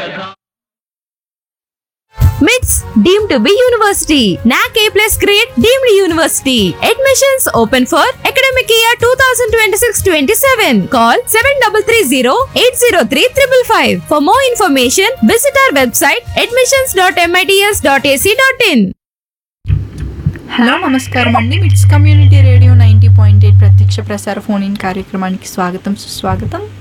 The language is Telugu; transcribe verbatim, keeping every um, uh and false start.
MITS deemed to be university. N A C A plus grade deemed university. Admissions open for academic year twenty twenty-six twenty-seven. Call seven three three zero eight zero three five five. For more information, visit our website admissions dot mits dot a c dot in. Hello నమస్కారం అండి. మిట్స్ community radio ninety point eight ప్రత్యక్ష ప్రసార ఫోన్ ఇన్ కార్యక్రమానికి స్వాగతం సుస్వాగతం.